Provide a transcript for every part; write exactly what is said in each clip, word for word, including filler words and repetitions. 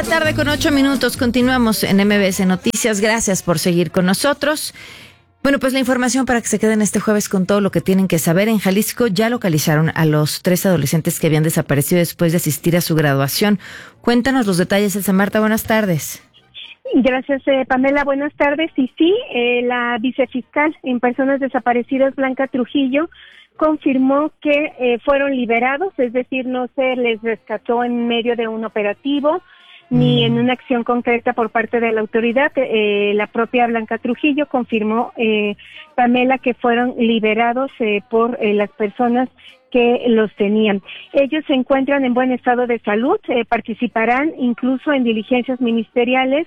la tarde con ocho minutos. Continuamos en M B S Noticias. Gracias por seguir con nosotros. Bueno, pues la información para que se queden este jueves con todo lo que tienen que saber. En Jalisco ya localizaron a los tres adolescentes que habían desaparecido después de asistir a su graduación. Cuéntanos los detalles, Elsa Marta. Buenas tardes. Gracias, eh, Pamela. Buenas tardes. Y sí, eh, la vicefiscal en personas desaparecidas, Blanca Trujillo, confirmó que eh, fueron liberados, es decir, no se les rescató en medio de un operativo ni en una acción concreta por parte de la autoridad. Eh, la propia Blanca Trujillo confirmó, eh, Pamela, que fueron liberados eh, por eh, las personas que los tenían. Ellos se encuentran en buen estado de salud, eh, participarán incluso en diligencias ministeriales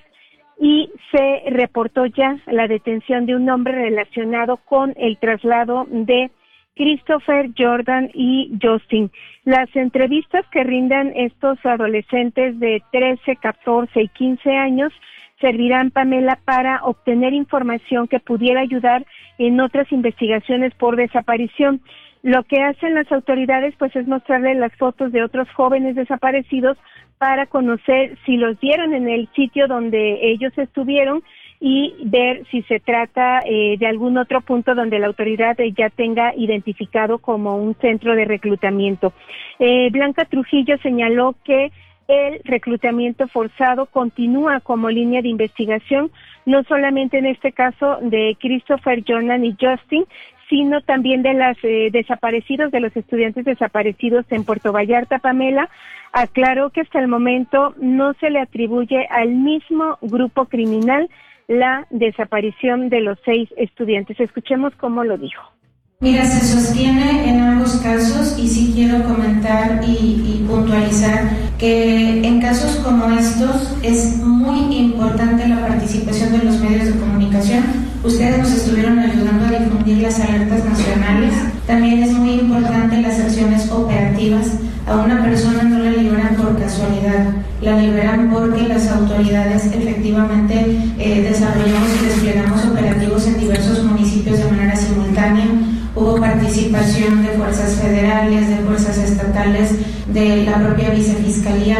y se reportó ya la detención de un hombre relacionado con el traslado de Christopher, Jordan y Justin. Las entrevistas que rindan estos adolescentes de trece, catorce y quince años servirán, Pamela, para obtener información que pudiera ayudar en otras investigaciones por desaparición. Lo que hacen las autoridades, pues, es mostrarles las fotos de otros jóvenes desaparecidos para conocer si los vieron en el sitio donde ellos estuvieron y ver si se trata eh, de algún otro punto donde la autoridad eh, ya tenga identificado como un centro de reclutamiento. Eh, Blanca Trujillo señaló que el reclutamiento forzado continúa como línea de investigación, no solamente en este caso de Christopher, Jordan y Justin, sino también de los eh, desaparecidos, de los estudiantes desaparecidos en Puerto Vallarta. Pamela aclaró que hasta el momento no se le atribuye al mismo grupo criminal la desaparición de los seis estudiantes. Escuchemos cómo lo dijo. Mira, se sostiene en ambos casos y sí quiero comentar y, y puntualizar que en casos como estos es muy importante la participación de los medios de comunicación. Ustedes nos estuvieron ayudando a difundir las alertas nacionales. También es muy importante las acciones operativas. A una persona no la liberan por casualidad, la liberan porque las autoridades efectivamente eh, desarrollamos y desplegamos operativos en diversos municipios de manera simultánea. Hubo participación de fuerzas federales, de fuerzas estatales, de la propia vicefiscalía.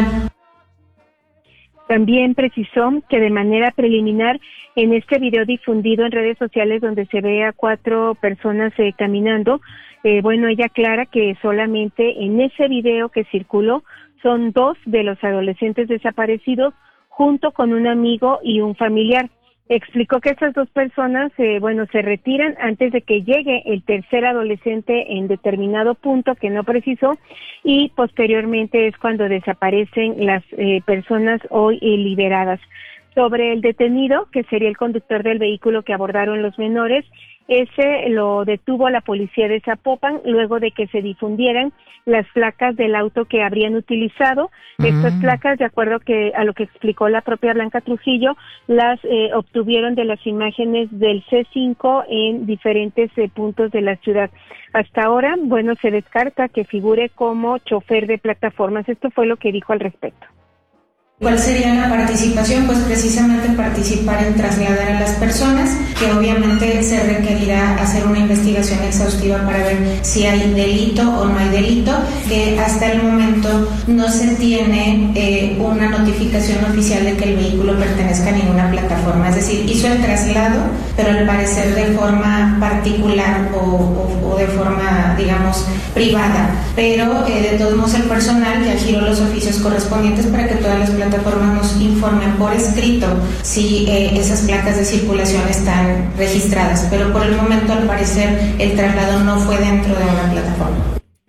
También precisó que de manera preliminar, en este video difundido en redes sociales donde se ve a cuatro personas eh, caminando, eh, bueno, ella aclara que solamente en ese video que circuló son dos de los adolescentes desaparecidos junto con un amigo y un familiar. Explicó que estas dos personas, eh, bueno, se retiran antes de que llegue el tercer adolescente en determinado punto que no precisó y posteriormente es cuando desaparecen las eh, personas hoy eh, liberadas. Sobre el detenido, que sería el conductor del vehículo que abordaron los menores, ese lo detuvo la policía de Zapopan luego de que se difundieran las placas del auto que habrían utilizado. Mm. Estas placas, de acuerdo que a lo que explicó la propia Blanca Trujillo, las eh, obtuvieron de las imágenes del C cinco en diferentes eh, puntos de la ciudad. Hasta ahora, bueno, se descarta que figure como chofer de plataformas. Esto fue lo que dijo al respecto. ¿Cuál sería la participación? Pues precisamente participar en trasladar a las personas, que obviamente se requerirá hacer una investigación exhaustiva para ver si hay delito o no hay delito, que hasta el momento no se tiene eh, una notificación oficial de que el vehículo pertenezca a ninguna plataforma, es decir, hizo el traslado, pero al parecer de forma particular o, o, o de forma, digamos, privada, pero eh, de todos modos el personal ya giró los oficios correspondientes para que todas las plataformas plataformas nos informen por escrito si eh, esas placas de circulación están registradas, pero por el momento al parecer el traslado no fue dentro de una plataforma.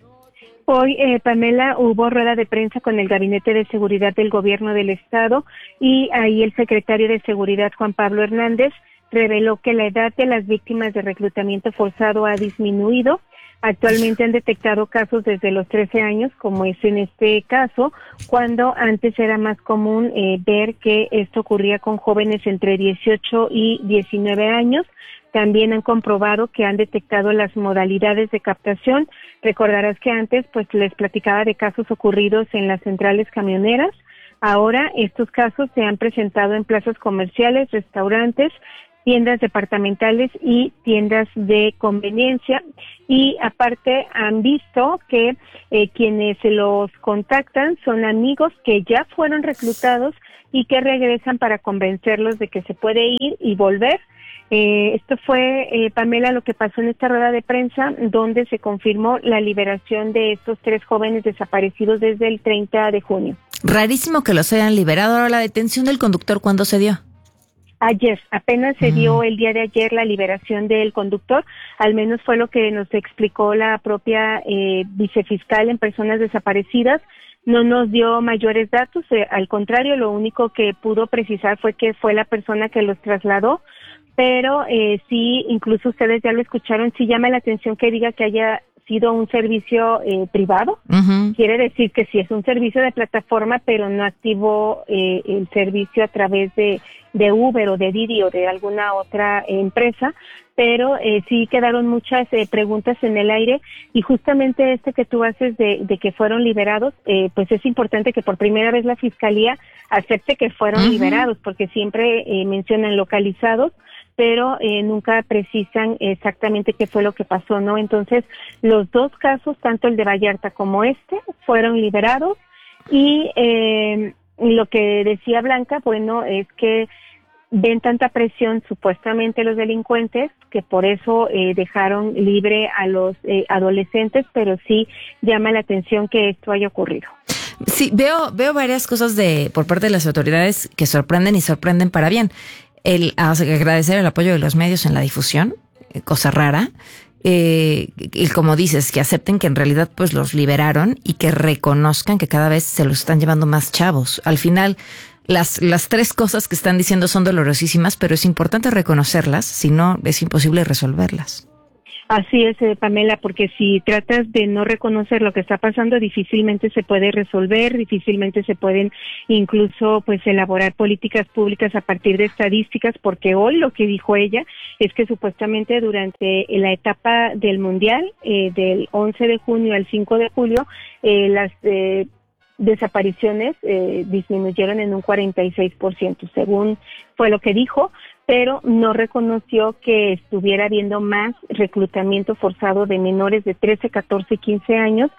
Hoy, eh, Pamela, hubo rueda de prensa con el Gabinete de Seguridad del Gobierno del Estado y ahí el secretario de Seguridad, Juan Pablo Hernández, reveló que la edad de las víctimas de reclutamiento forzado ha disminuido. Actualmente han detectado casos desde los trece años, como es en este caso, cuando antes era más común eh, ver que esto ocurría con jóvenes entre dieciocho y diecinueve años. También han comprobado que han detectado las modalidades de captación. Recordarás que antes pues les platicaba de casos ocurridos en las centrales camioneras. Ahora estos casos se han presentado en plazas comerciales, restaurantes, tiendas departamentales y tiendas de conveniencia, y aparte han visto que eh, quienes los contactan son amigos que ya fueron reclutados y que regresan para convencerlos de que se puede ir y volver. Eh, esto fue, eh, Pamela, lo que pasó en esta rueda de prensa, donde se confirmó la liberación de estos tres jóvenes desaparecidos desde el treinta de junio. Rarísimo que los hayan liberado. Ahora, la detención del conductor, ¿cuándo se dio? Ayer, apenas se dio el día de ayer la liberación del conductor, al menos fue lo que nos explicó la propia eh, vicefiscal en personas desaparecidas. No nos dio mayores datos, eh, al contrario, lo único que pudo precisar fue que fue la persona que los trasladó, pero eh, sí, incluso ustedes ya lo escucharon, sí llama la atención que diga que haya sido un servicio eh, privado. Uh-huh. Quiere decir que sí es un servicio de plataforma, pero no activó eh, el servicio a través de, de Uber o de Didi o de alguna otra eh, empresa, pero eh, sí quedaron muchas eh, preguntas en el aire, y justamente este que tú haces de, de que fueron liberados, eh, pues es importante que por primera vez la Fiscalía acepte que fueron uh-huh. liberados, porque siempre eh, mencionan localizados, pero eh, nunca precisan exactamente qué fue lo que pasó, ¿no? Entonces, los dos casos, tanto el de Vallarta como este, fueron liberados, y eh, lo que decía Blanca, bueno, es que ven tanta presión supuestamente los delincuentes que por eso eh, dejaron libre a los eh, adolescentes, pero sí llama la atención que esto haya ocurrido. Sí, veo veo varias cosas de por parte de las autoridades que sorprenden y sorprenden para bien. El agradecer el apoyo de los medios en la difusión, cosa rara, eh, y como dices, que acepten que en realidad pues los liberaron y que reconozcan que cada vez se los están llevando más chavos. Al final, las, las tres cosas que están diciendo son dolorosísimas, pero es importante reconocerlas, si no es imposible resolverlas. Así es, eh, Pamela, porque si tratas de no reconocer lo que está pasando, difícilmente se puede resolver, difícilmente se pueden incluso pues elaborar políticas públicas a partir de estadísticas, porque hoy lo que dijo ella es que supuestamente durante la etapa del Mundial, eh, del once de junio al cinco de julio, eh, las eh, desapariciones eh, disminuyeron en un cuarenta y seis por ciento, según fue lo que dijo, pero no reconoció que estuviera habiendo más reclutamiento forzado de menores de trece, catorce y quince años,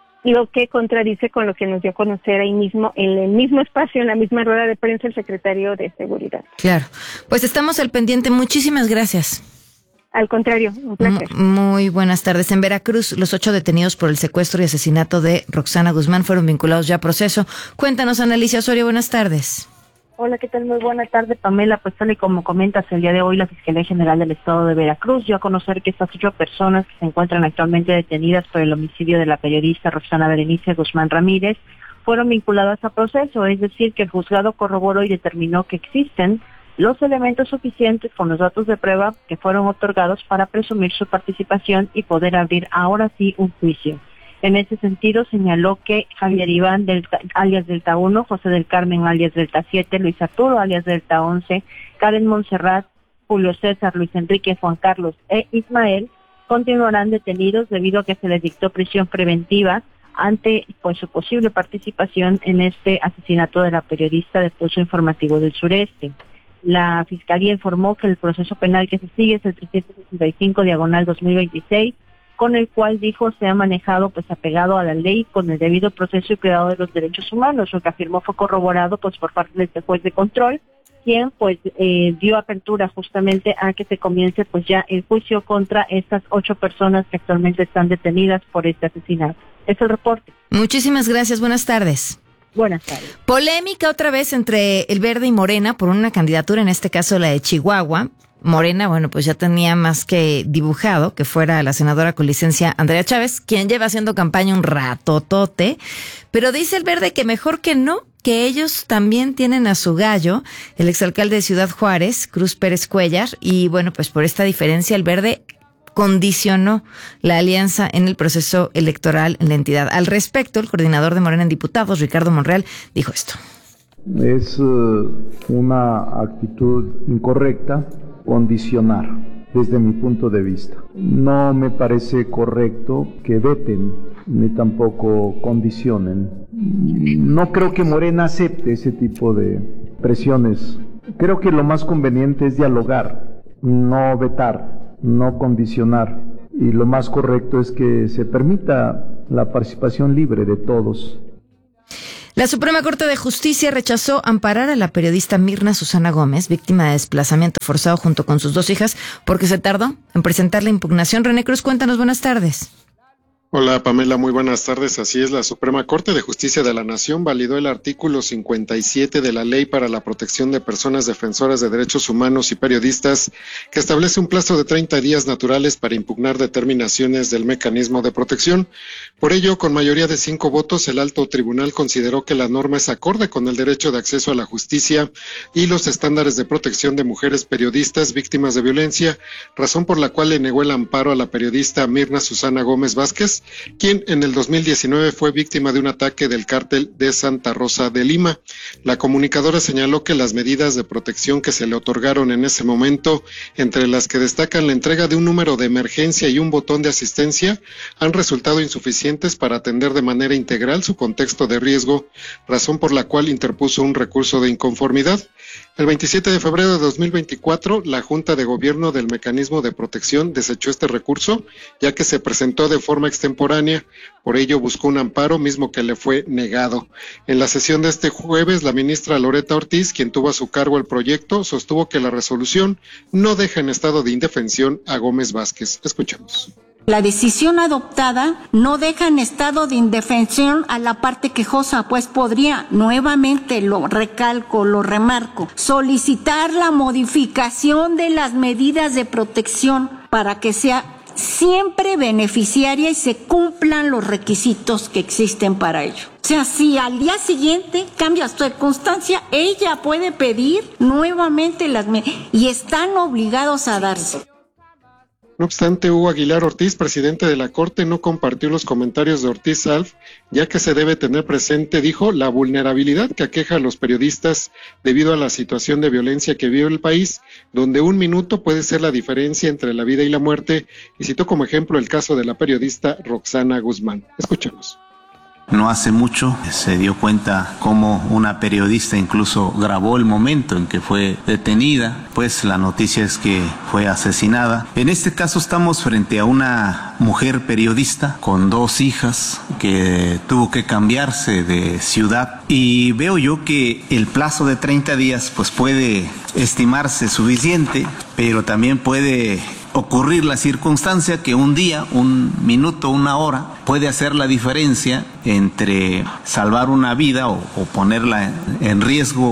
lo que contradice con lo que nos dio a conocer ahí mismo, en el mismo espacio, en la misma rueda de prensa, el secretario de Seguridad. Claro, pues estamos al pendiente. Muchísimas gracias. Al contrario, un placer. Muy buenas tardes. En Veracruz, los ocho detenidos por el secuestro y asesinato de Roxana Guzmán fueron vinculados ya a proceso. Cuéntanos, Ana Alicia Osorio, buenas tardes. Hola, ¿qué tal? Muy buena tarde, Pamela. Pues tal y como comentas, el día de hoy la Fiscalía General del Estado de Veracruz dio a conocer que estas ocho personas que se encuentran actualmente detenidas por el homicidio de la periodista Roxana Berenice Guzmán Ramírez fueron vinculadas a proceso, es decir, que el juzgado corroboró y determinó que existen los elementos suficientes con los datos de prueba que fueron otorgados para presumir su participación y poder abrir ahora sí un juicio. En ese sentido, señaló que Javier Iván, Delta, alias Delta uno, José del Carmen, alias Delta siete, Luis Arturo, alias Delta once, Karen Montserrat, Julio César, Luis Enrique, Juan Carlos e Ismael, continuarán detenidos debido a que se les dictó prisión preventiva ante pues su posible participación en este asesinato de la periodista de Pulso Informativo del Sureste. La Fiscalía informó que el proceso penal que se sigue es el trescientos sesenta y cinco diagonal dos mil veintiséis, con el cual dijo se ha manejado pues apegado a la ley con el debido proceso y cuidado de los derechos humanos. Lo que afirmó fue corroborado pues por parte de este juez de control, quien pues eh, dio apertura justamente a que se comience pues ya el juicio contra estas ocho personas que actualmente están detenidas por este asesinato. Es el reporte. Muchísimas gracias, buenas tardes. Buenas tardes. Polémica otra vez entre el Verde y Morena por una candidatura, en este caso la de Chihuahua. Morena, bueno, pues ya tenía más que dibujado que fuera la senadora con licencia Andrea Chávez, quien lleva haciendo campaña un ratotote, pero dice el Verde que mejor que no, que ellos también tienen a su gallo, el exalcalde de Ciudad Juárez, Cruz Pérez Cuellar, y bueno, pues por esta diferencia el Verde condicionó la alianza en el proceso electoral en la entidad. Al respecto, el coordinador de Morena en Diputados, Ricardo Monreal, dijo esto. Es uh, una actitud incorrecta condicionar, desde mi punto de vista. No me parece correcto que veten ni tampoco condicionen. No creo que Morena acepte ese tipo de presiones. Creo que lo más conveniente es dialogar, no vetar, no condicionar. Y lo más correcto es que se permita la participación libre de todos. La Suprema Corte de Justicia rechazó amparar a la periodista Mirna Susana Gómez, víctima de desplazamiento forzado junto con sus dos hijas, porque se tardó en presentar la impugnación. René Cruz, cuéntanos, buenas tardes. Hola Pamela, muy buenas tardes. Así es, la Suprema Corte de Justicia de la Nación validó el artículo cincuenta y siete de la Ley para la Protección de Personas Defensoras de Derechos Humanos y Periodistas, que establece un plazo de treinta días naturales para impugnar determinaciones del mecanismo de protección. Por ello, con mayoría de cinco votos, el alto tribunal consideró que la norma es acorde con el derecho de acceso a la justicia y los estándares de protección de mujeres periodistas víctimas de violencia, razón por la cual le negó el amparo a la periodista Mirna Susana Gómez Vázquez, quien en el dos mil diecinueve fue víctima de un ataque del cártel de Santa Rosa de Lima. La comunicadora señaló que las medidas de protección que se le otorgaron en ese momento, entre las que destacan la entrega de un número de emergencia y un botón de asistencia, han resultado insuficientes para atender de manera integral su contexto de riesgo, razón por la cual interpuso un recurso de inconformidad. El veintisiete de febrero de dos mil veinticuatro, la Junta de Gobierno del Mecanismo de Protección desechó este recurso, ya que se presentó de forma extemporánea. Por ello buscó un amparo, mismo que le fue negado. En la sesión de este jueves, la ministra Loretta Ortiz, quien tuvo a su cargo el proyecto, sostuvo que la resolución no deja en estado de indefensión a Gómez Vázquez. Escuchemos. La decisión adoptada no deja en estado de indefensión a la parte quejosa, pues podría, nuevamente lo recalco, lo remarco, solicitar la modificación de las medidas de protección para que sea siempre beneficiaria y se cumplan los requisitos que existen para ello. O sea, si al día siguiente cambia su circunstancia, ella puede pedir nuevamente las medidas y están obligados a darse. No obstante, Hugo Aguilar Ortiz, presidente de la Corte, no compartió los comentarios de Ortiz Alf, ya que se debe tener presente, dijo, la vulnerabilidad que aqueja a los periodistas debido a la situación de violencia que vive el país, donde un minuto puede ser la diferencia entre la vida y la muerte, y citó como ejemplo el caso de la periodista Roxana Guzmán. Escuchemos. No hace mucho se dio cuenta cómo una periodista incluso grabó el momento en que fue detenida, pues la noticia es que fue asesinada. En este caso estamos frente a una mujer periodista con dos hijas que tuvo que cambiarse de ciudad y veo yo que el plazo de treinta días pues puede estimarse suficiente, pero también puede ocurrir la circunstancia que un día, un minuto, una hora puede hacer la diferencia entre salvar una vida o, o ponerla en riesgo.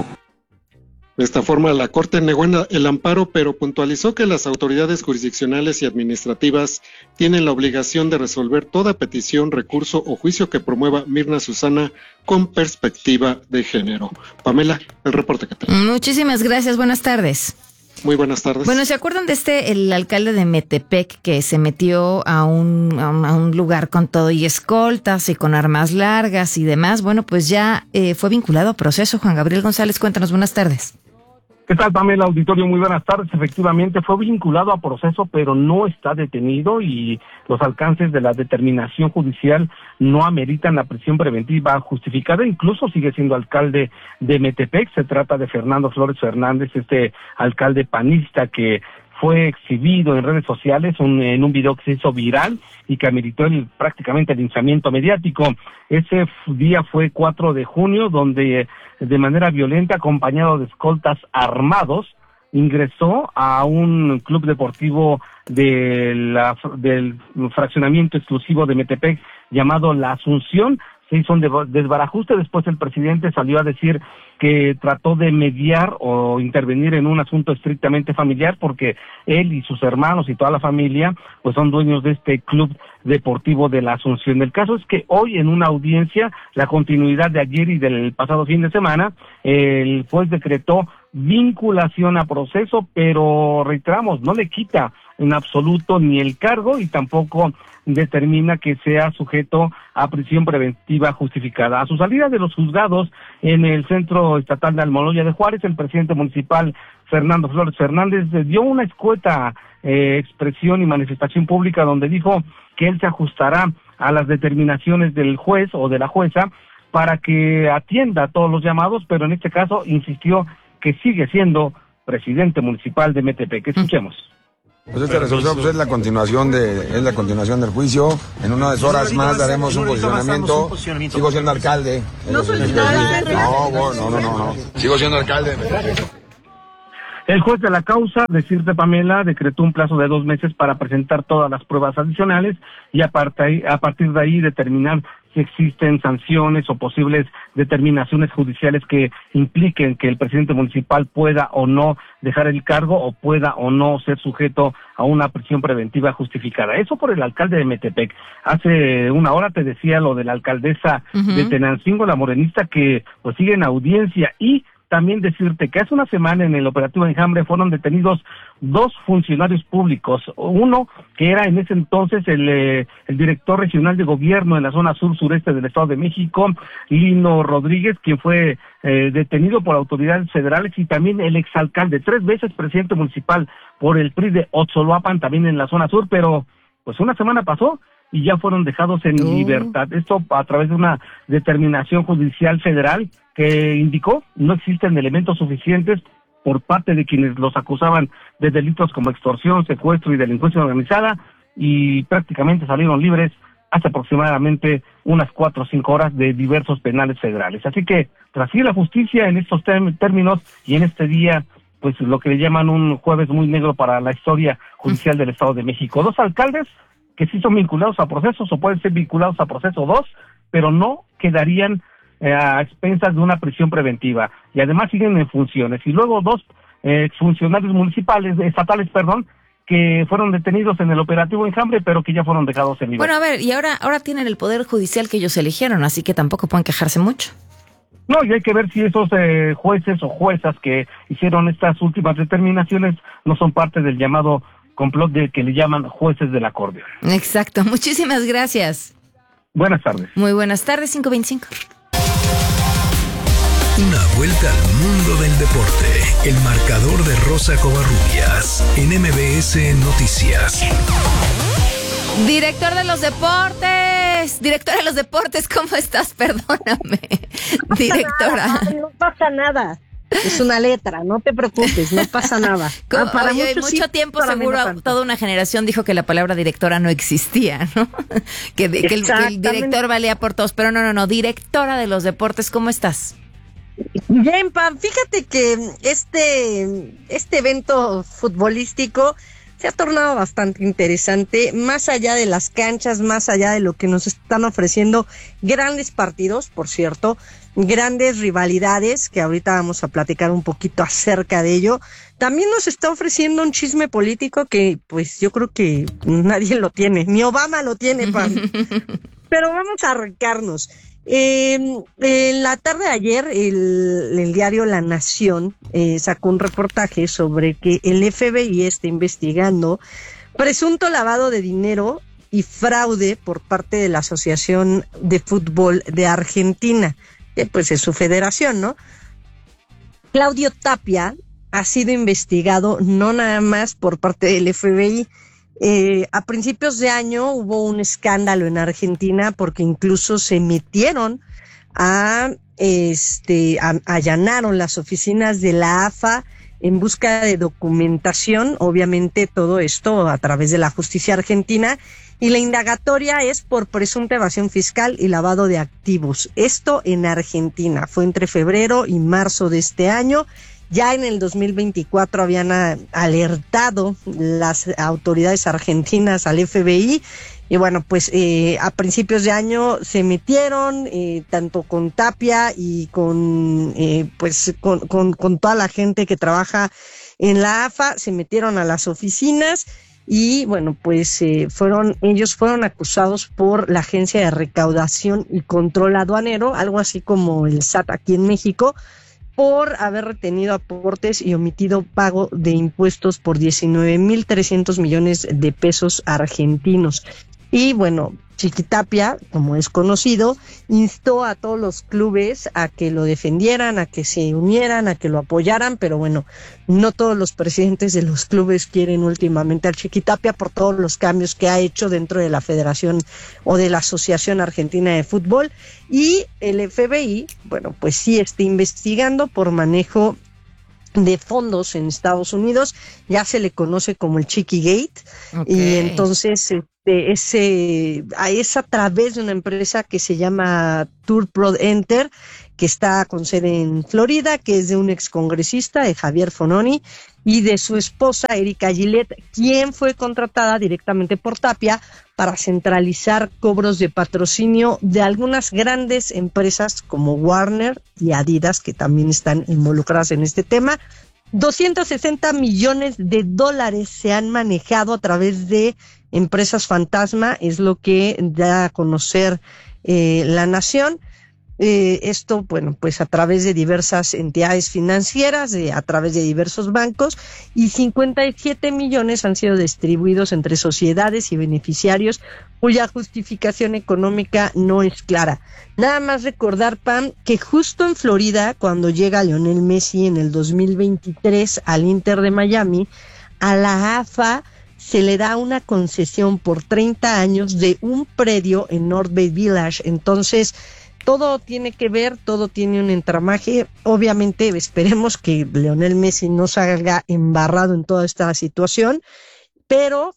De esta forma, la Corte negó el amparo, pero puntualizó que las autoridades jurisdiccionales y administrativas tienen la obligación de resolver toda petición, recurso o juicio que promueva Mirna Susana con perspectiva de género. Pamela, el reporte que tengo. Muchísimas gracias, buenas tardes. Muy buenas tardes. Bueno, ¿se acuerdan de este, el alcalde de Metepec que se metió a un, a un, a un lugar con todo y escoltas y con armas largas y demás? Bueno, pues ya eh, fue vinculado a proceso. Juan Gabriel González, cuéntanos, buenas tardes. ¿Qué tal, Pamela? Auditorio, muy buenas tardes. Efectivamente, fue vinculado a proceso, pero no está detenido y los alcances de la determinación judicial no ameritan la prisión preventiva justificada. Incluso sigue siendo alcalde de Metepec. Se trata de Fernando Flores Fernández, este alcalde panista que fue exhibido en redes sociales un, en un video que se hizo viral y que ameritó el, prácticamente el linchamiento mediático. Ese día fue cuatro de junio, donde de manera violenta, acompañado de escoltas armados, ingresó a un club deportivo de la, del fraccionamiento exclusivo de Metepec llamado La Asunción. Se hizo un desbarajuste, después el presidente salió a decir que trató de mediar o intervenir en un asunto estrictamente familiar porque él y sus hermanos y toda la familia pues son dueños de este club deportivo de La Asunción. El caso es que hoy en una audiencia, la continuidad de ayer y del pasado fin de semana, el juez decretó vinculación a proceso, pero reiteramos, no le quita en absoluto ni el cargo y tampoco determina que sea sujeto a prisión preventiva justificada. A su salida de los juzgados en el Centro Estatal de Almoloya de Juárez, el presidente municipal Fernando Flores Fernández dio una escueta eh, expresión y manifestación pública donde dijo que él se ajustará a las determinaciones del juez o de la jueza para que atienda a todos los llamados, pero en este caso insistió que sigue siendo presidente municipal de Metepec. Escuchemos. Pues esta resolución pues, es la continuación de es la continuación del juicio. En unas horas más daremos un posicionamiento. Sigo siendo alcalde. No, no, no, no, no. Sigo siendo alcalde. El juez de la causa, decirte Pamela, decretó un plazo de dos meses para presentar todas las pruebas adicionales y a partir, a partir de ahí determinar si existen sanciones o posibles determinaciones judiciales que impliquen que el presidente municipal pueda o no dejar el cargo o pueda o no ser sujeto a una prisión preventiva justificada. Eso por el alcalde de Metepec. Hace una hora te decía lo de la alcaldesa uh-huh. de Tenancingo, la morenista, que pues sigue en audiencia. Y también decirte que hace una semana en el operativo Enjambre fueron detenidos dos funcionarios públicos. Uno que era en ese entonces el, eh, el director regional de gobierno en la zona sur-sureste del Estado de México, Lino Rodríguez, quien fue eh, detenido por autoridades federales, y también el exalcalde, tres veces presidente municipal por el P R I de Otzoloapan, también en la zona sur, pero pues una semana pasó y ya fueron dejados en uh. libertad. Esto a través de una determinación judicial federal que indicó no existen elementos suficientes por parte de quienes los acusaban de delitos como extorsión, secuestro y delincuencia organizada, y prácticamente salieron libres hace aproximadamente unas cuatro o cinco horas de diversos penales federales. Así que tras ir la justicia en estos términos y en este día, pues lo que le llaman un jueves muy negro para la historia judicial del Estado de México. Dos alcaldes que sí son vinculados a procesos o pueden ser vinculados a proceso dos, pero no quedarían eh, a expensas de una prisión preventiva, y además siguen en funciones. Y luego dos eh, funcionarios municipales, estatales, perdón, que fueron detenidos en el operativo Enjambre, pero que ya fueron dejados en libertad. Bueno, a ver, y ahora, ahora tienen el poder judicial que ellos eligieron, así que tampoco pueden quejarse mucho. No, y hay que ver si esos eh, jueces o juezas que hicieron estas últimas determinaciones no son parte del llamado complot de que le llaman jueces del acordeón. Exacto. Muchísimas gracias. Buenas tardes. Muy buenas tardes, cinco veinticinco. Una vuelta al mundo del deporte. El marcador de Rosa Covarrubias en M B S Noticias. Director de los deportes. Directora de los deportes, ¿cómo estás? Perdóname. No Directora. Nada, no pasa nada. Es una letra, no te preocupes, no pasa nada. Ah, para Oye, mucho sí, tiempo seguro no toda una generación dijo que la palabra directora no existía, ¿no? que, de, que, el, que el director valía por todos, pero no, no, no. Directora de los deportes, ¿cómo estás? Bien, Pam, fíjate que este, este evento futbolístico se ha tornado bastante interesante, más allá de las canchas, más allá de lo que nos están ofreciendo grandes partidos, por cierto, grandes rivalidades, que ahorita vamos a platicar un poquito acerca de ello. También nos está ofreciendo un chisme político que, pues, yo creo que nadie lo tiene, ni Obama lo tiene, Pam. Pero vamos a arrancarnos. Eh, en la tarde de ayer, el, el diario La Nación eh, sacó un reportaje sobre que el F B I está investigando presunto lavado de dinero y fraude por parte de la Asociación de Fútbol de Argentina, que pues es su federación, ¿no? Claudio Tapia ha sido investigado no nada más por parte del F B I. Eh, a principios de año hubo un escándalo en Argentina porque incluso se metieron a, este, a, allanaron las oficinas de la A F A en busca de documentación, obviamente todo esto a través de la justicia argentina, y la indagatoria es por presunta evasión fiscal y lavado de activos. Esto en Argentina fue entre febrero y marzo de este año. Ya en el dos mil veinticuatro habían a, alertado las autoridades argentinas al F B I, y bueno, pues eh, a principios de año se metieron eh, tanto con Tapia y con eh, pues con, con, con toda la gente que trabaja en la A F A, se metieron a las oficinas y bueno, pues eh, fueron ellos fueron acusados por la Agencia de Recaudación y Control Aduanero, algo así como el S A T aquí en México, por haber retenido aportes y omitido pago de impuestos por diecinueve mil trescientos millones de pesos argentinos. Y bueno, Chiquitapia, como es conocido, instó a todos los clubes a que lo defendieran, a que se unieran, a que lo apoyaran, pero bueno, no todos los presidentes de los clubes quieren últimamente al Chiquitapia por todos los cambios que ha hecho dentro de la Federación o de la Asociación Argentina de Fútbol. Y el F B I, bueno, pues sí está investigando por manejo de fondos en Estados Unidos, ya se le conoce como el Chiqui Gate, okay. Y entonces este, ese, es a través de una empresa que se llama Tour Pro Enter, que está con sede en Florida, que es de un excongresista, de Javier Fononi, y de su esposa Erika Gillette, quien fue contratada directamente por Tapia para centralizar cobros de patrocinio de algunas grandes empresas como Warner y Adidas, que también están involucradas en este tema. doscientos sesenta millones de dólares se han manejado a través de empresas fantasma, es lo que da a conocer eh, La Nación. Eh, esto, bueno, pues a través de diversas entidades financieras, de, a través de diversos bancos, y cincuenta y siete millones han sido distribuidos entre sociedades y beneficiarios cuya justificación económica no es clara. Nada más recordar, Pam, que justo en Florida, cuando llega Lionel Messi en el dos mil veintitrés al Inter de Miami, a la A F A se le da una concesión por treinta años de un predio en North Bay Village. Entonces, todo tiene que ver, todo tiene un entramaje. Obviamente esperemos que Lionel Messi no salga embarrado en toda esta situación, pero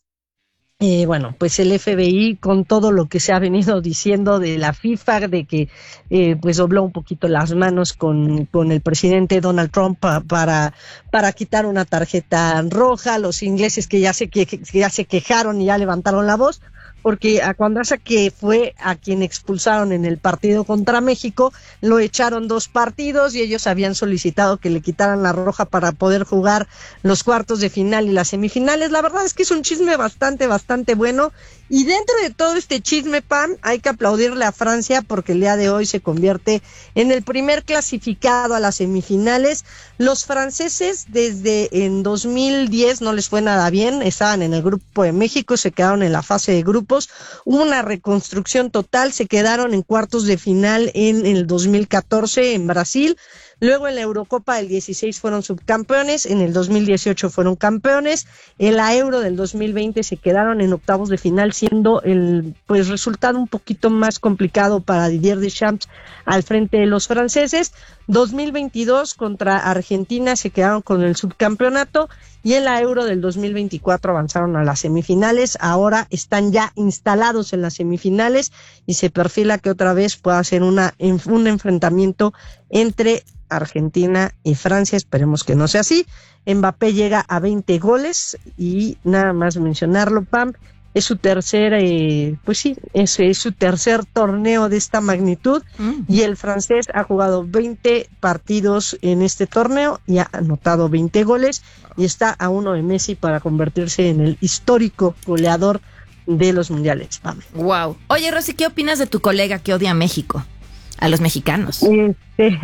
eh, bueno, pues el F B I, con todo lo que se ha venido diciendo de la FIFA, de que eh, pues dobló un poquito las manos con, con el presidente Donald Trump pa, para, para quitar una tarjeta roja, los ingleses que ya se, que, que ya se quejaron y ya levantaron la voz, porque a Cuandrasa, que fue a quien expulsaron en el partido contra México, lo echaron dos partidos y ellos habían solicitado que le quitaran la roja para poder jugar los cuartos de final y las semifinales. La verdad es que es un chisme bastante, bastante bueno. Y dentro de todo este chisme, Pam, hay que aplaudirle a Francia porque el día de hoy se convierte en el primer clasificado a las semifinales. Los franceses desde en dos mil diez no les fue nada bien, estaban en el grupo de México, se quedaron en la fase de grupos, hubo una reconstrucción total, se quedaron en cuartos de final en el dos mil catorce en Brasil. Luego en la Eurocopa del dieciséis fueron subcampeones, en el dos mil dieciocho fueron campeones, en la Euro del dos mil veinte se quedaron en octavos de final, siendo el pues resultado un poquito más complicado para Didier Deschamps al frente de los franceses. dos mil veintidós contra Argentina se quedaron con el subcampeonato y en la Euro del dos mil veinticuatro avanzaron a las semifinales. Ahora están ya instalados en las semifinales y se perfila que otra vez pueda ser una, un enfrentamiento entre Argentina y Francia. Esperemos que no sea así. Mbappé llega a veinte goles y nada más mencionarlo, Pam, es su tercer, eh, pues sí, es, es su tercer torneo de esta magnitud mm. y el francés ha jugado veinte partidos en este torneo y ha anotado veinte goles y está a uno de Messi para convertirse en el histórico goleador de los mundiales, Pam. Wow. Oye, Rosy, ¿qué opinas de tu colega que odia a México? A los mexicanos. Este,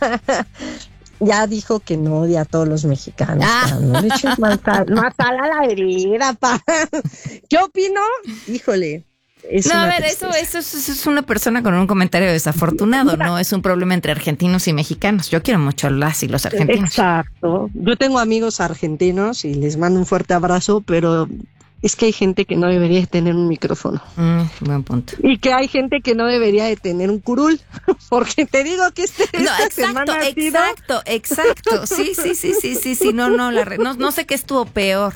ya dijo que no odia a todos los mexicanos. Ah. No le eches más sal a la herida, pa. ¿Qué opino? Híjole. No, a ver, eso, eso, eso es una persona con un comentario desafortunado, no es un problema entre argentinos y mexicanos. Yo quiero mucho a las y los argentinos. Exacto. Yo tengo amigos argentinos y les mando un fuerte abrazo, pero es que hay gente que no debería de tener un micrófono. Mm, buen punto. Y que hay gente que no debería de tener un curul, porque te digo que este, no, esta exacto, semana ha sido... exacto, exacto, sí, sí, sí, sí, sí, sí, no, no, la re... no, no sé qué estuvo peor.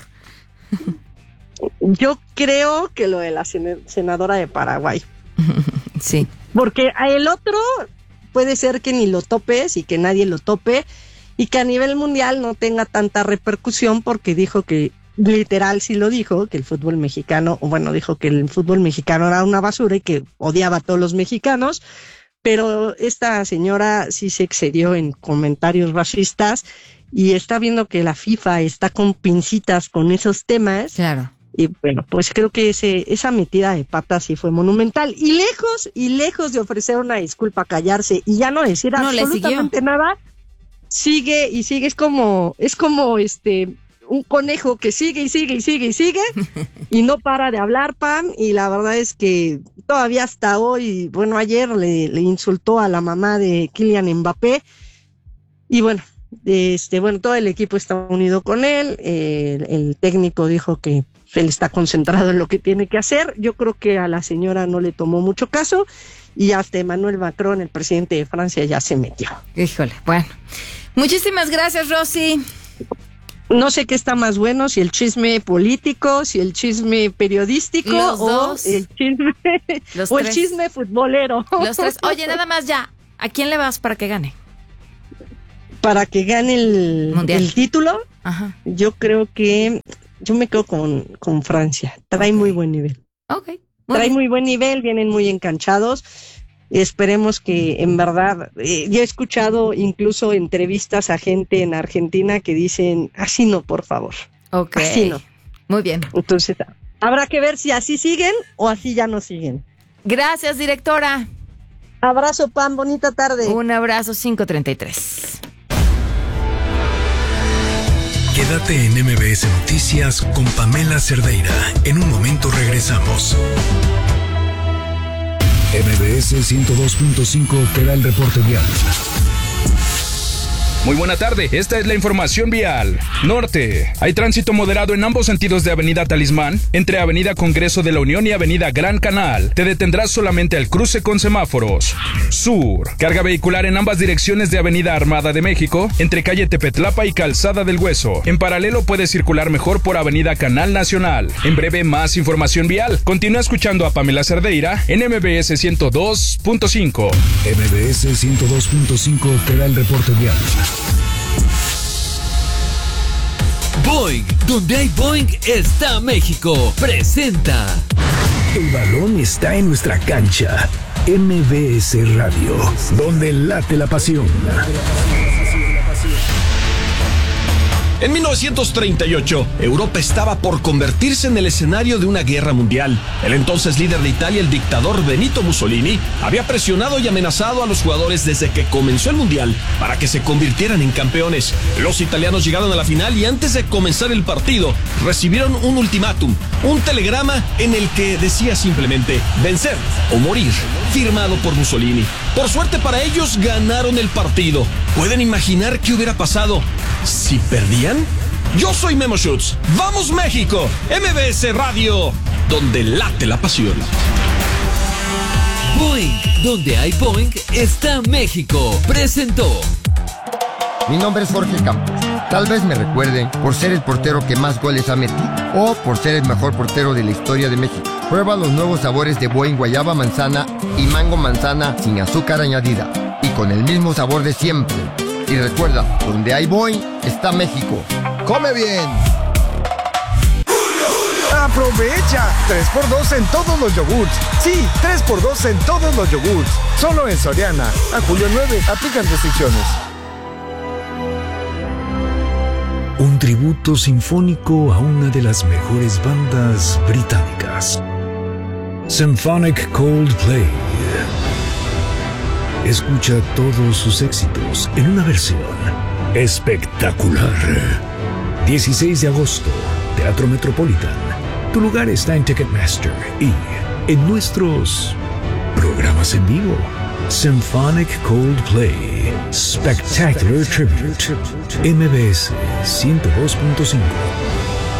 Yo creo que lo de la senadora de Paraguay. Sí. Porque a el otro puede ser que ni lo topes y que nadie lo tope y que a nivel mundial no tenga tanta repercusión porque dijo que literal sí lo dijo, que el fútbol mexicano, o bueno, dijo que el fútbol mexicano era una basura y que odiaba a todos los mexicanos, pero esta señora sí se excedió en comentarios racistas y está viendo que la FIFA está con pincitas con esos temas. Claro. Y bueno, pues creo que ese esa metida de patas sí fue monumental. Y lejos, y lejos de ofrecer una disculpa, callarse y ya no decir no, absolutamente nada, sigue y sigue, es como, es como este... un conejo que sigue y sigue y sigue y sigue y no para de hablar, Pam, y la verdad es que todavía hasta hoy, bueno, ayer le, le insultó a la mamá de Kylian Mbappé y bueno, este, bueno, todo el equipo está unido con él, eh, el, el técnico dijo que él está concentrado en lo que tiene que hacer. Yo creo que a la señora no le tomó mucho caso y hasta Emmanuel Macron, el presidente de Francia, ya se metió. Híjole, bueno. Muchísimas gracias, Rosy. No sé qué está más bueno, si el chisme político, si el chisme periodístico Los o dos. el chisme Los o el tres. chisme futbolero. Los tres. Oye, nada más ya. ¿A quién le vas para que gane? Para que gane el, Mundial. el título, Ajá. yo creo que yo me quedo con, con Francia. Trae Ok. muy buen nivel. Ok. Muy Trae bien. muy buen nivel, vienen muy enganchados. Esperemos que en verdad, eh, ya he escuchado incluso entrevistas a gente en Argentina que dicen, así no, por favor. Ok. Así no. Muy bien. Entonces, habrá que ver si así siguen o así ya no siguen. Gracias, directora. Abrazo, Pam, bonita tarde. Un abrazo, cinco treinta y tres. Quédate en M B S Noticias con Pamela Cerdeira. En un momento regresamos. M B S ciento dos punto cinco te da el reporte vial. Muy buena tarde, esta es la información vial. Norte, hay tránsito moderado en ambos sentidos de Avenida Talismán, entre Avenida Congreso de la Unión y Avenida Gran Canal. Te detendrás solamente al cruce con semáforos. Sur, carga vehicular en ambas direcciones de Avenida Armada de México, entre calle Tepetlapa y Calzada del Hueso. En paralelo puedes circular mejor por Avenida Canal Nacional. En breve, más información vial. Continúa escuchando a Pamela Cerdeira en M B S ciento dos punto cinco. M B S ciento dos punto cinco te da el reporte vial. Boing, donde hay Boing está México. Presenta. El balón está en nuestra cancha. M B S Radio, donde late la pasión. En mil novecientos treinta y ocho, Europa estaba por convertirse en el escenario de una guerra mundial. El entonces líder de Italia, el dictador Benito Mussolini, había presionado y amenazado a los jugadores desde que comenzó el mundial para que se convirtieran en campeones. Los italianos llegaron a la final y antes de comenzar el partido recibieron un ultimátum, un telegrama en el que decía simplemente vencer o morir, firmado por Mussolini. Por suerte para ellos ganaron el partido. ¿Pueden imaginar qué hubiera pasado si perdían? Yo soy Memo Schutz. ¡Vamos México! M B S Radio, donde late la pasión. Boing, donde hay Boing está México. Presentó. Mi nombre es Jorge Campos. Tal vez me recuerden por ser el portero que más goles ha metido o por ser el mejor portero de la historia de México. Prueba los nuevos sabores de Boing guayaba manzana y mango manzana sin azúcar añadida y con el mismo sabor de siempre. Y recuerda, donde hay Boing está México. ¡Come bien! ¡Aprovecha! tres por dos en todos los yogurts. Sí, tres por dos en todos los yogurts. Solo en Soriana. A julio nueve, aplican restricciones. Un tributo sinfónico a una de las mejores bandas británicas. Symphonic Coldplay. Escucha todos sus éxitos en una versión espectacular. dieciséis de agosto, Teatro Metropolitan. Tu lugar está en Ticketmaster y en nuestros programas en vivo. Symphonic Coldplay Spectacular Tribute. M B S ciento dos punto cinco.